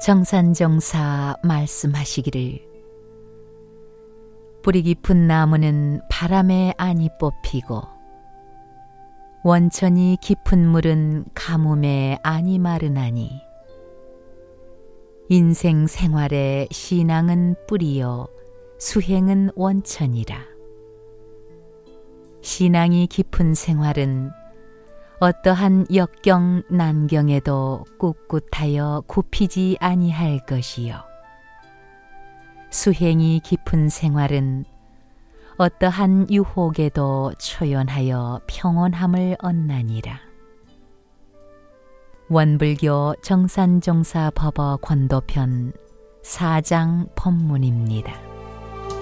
정산정사 말씀하시기를 뿌리 깊은 나무는 바람에 안이 뽑히고 원천이 깊은 물은 가뭄에 안이 마르나니 인생 생활의 신앙은 뿌리요 수행은 원천이라. 신앙이 깊은 생활은 어떠한 역경 난경에도 꿋꿋하여 굽히지 아니할 것이요 수행이 깊은 생활은 어떠한 유혹에도 초연하여 평온함을 얻나니라. 원불교 정산종사 법어 권도편 4장 법문입니다.